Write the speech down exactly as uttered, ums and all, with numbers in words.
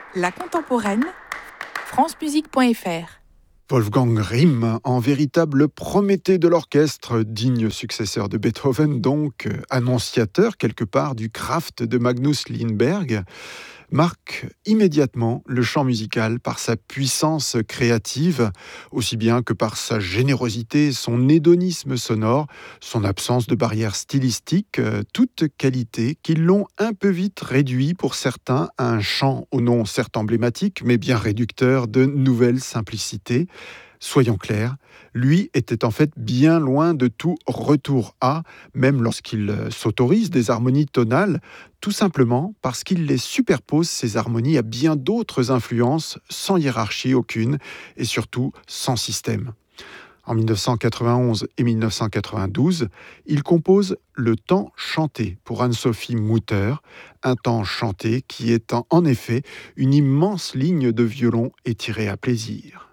La contemporaine, francemusique point f r. Wolfgang Rihm, en véritable Prométhée de l'orchestre, digne successeur de Beethoven, donc annonciateur quelque part du Kraft de Magnus Lindberg, marque immédiatement le champ musical par sa puissance créative, aussi bien que par sa générosité, son hédonisme sonore, son absence de barrières stylistiques, toutes qualités qui l'ont un peu vite réduit pour certains à un chant au nom certes emblématique, mais bien réducteur de nouvelle simplicité. Soyons clairs, lui était en fait bien loin de tout retour à, même lorsqu'il s'autorise des harmonies tonales, tout simplement parce qu'il les superpose, ces harmonies, à bien d'autres influences, sans hiérarchie aucune, et surtout sans système. En dix-neuf cent quatre-vingt-onze et dix-neuf cent quatre-vingt-douze, il compose Le Temps chanté pour Anne-Sophie Mutter, un temps chanté qui est en effet une immense ligne de violon étirée à plaisir.